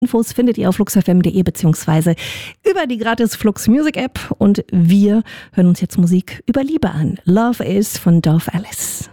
Infos findet ihr auf fluxfm.de beziehungsweise über die gratis Flux Music App. Und wir hören uns jetzt Musik über Liebe an. Love Is von Dorf Alice.